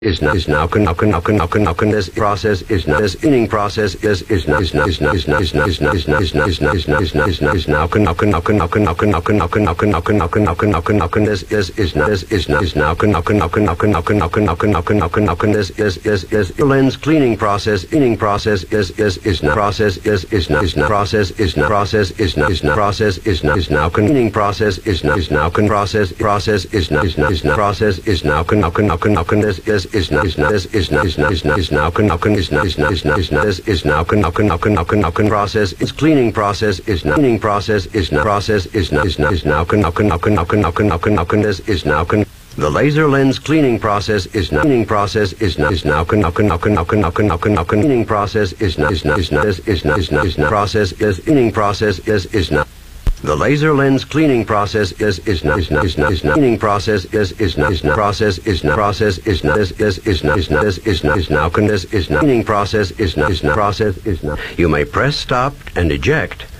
is now this process is now this inning process is now this is now lens cleaning process inning process is now process is now process is now process is now process is now cleaning process is now process is now process is now is now process is cleaning process is now cleaning process is now process is now is now the laser lens cleaning process is now cleaning process is now cleaning process is now process is cleaning process is now the laser lens cleaning process is now cleaning process is now process is now process is now cleaning process is now process is now. You may press stop and eject